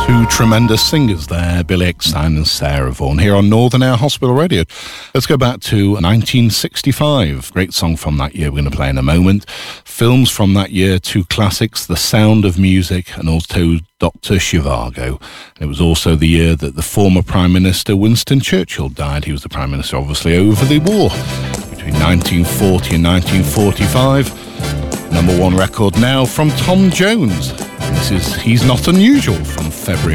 Two tremendous singers there, Billy Eckstine and Sarah Vaughan, here on Northern Air Hospital Radio. Let's go back to 1965. Great song from that year we're going to play in a moment. Films from that year, two classics, The Sound of Music and also Dr. Zhivago. It was also the year that the former Prime Minister Winston Churchill died. He was the Prime Minister, obviously, over the war between 1940 and 1945. Number one record now from Tom Jones. This is He's Not Unusual from February